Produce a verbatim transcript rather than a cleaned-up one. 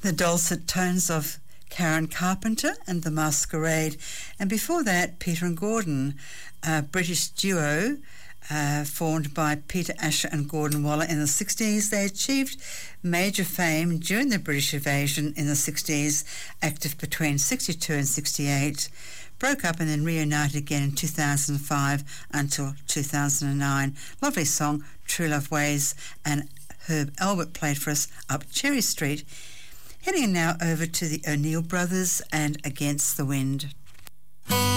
The dulcet tones of Karen Carpenter and The Masquerade, and before that Peter and Gordon, a British duo uh, formed by Peter Asher and Gordon Waller in the sixties. They achieved major fame during the British invasion in the sixties, active between sixty-two and sixty-eight, broke up and then reunited again in two thousand five until two thousand nine. Lovely song, True Love Ways, and Herb Albert played for us Up Cherry Street. Heading now over to the O'Neill Brothers and Against the Wind.